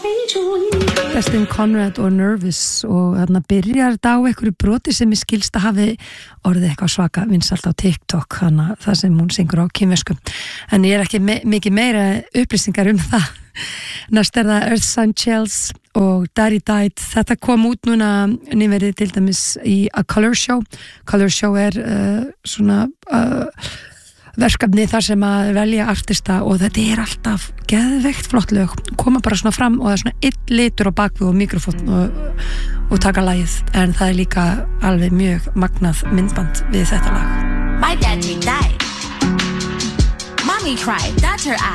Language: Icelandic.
Destin Conrad og Nervous og þarna byrjar þetta á einhverju broti sem ég skilst að hafi orðið eitthvað svaka vinsælt á TikTok, hana, það sem hún syngur á kínversku, en ég ekki mikið meira upplýsingar það. Næst það Earth Sunchels og Daddy Died, þetta kom út núna nýverið til dæmis í A Color Show. Color Show svona verkefni þar sem að velja artista og þetta alltaf geðveikt flott lög, koma bara svona fram og það svona einn litur á bakvið og mikrofón og taka lagið, en það líka alveg mjög magnað myndband við þetta lag. My daddy died. Mommy cried. That's her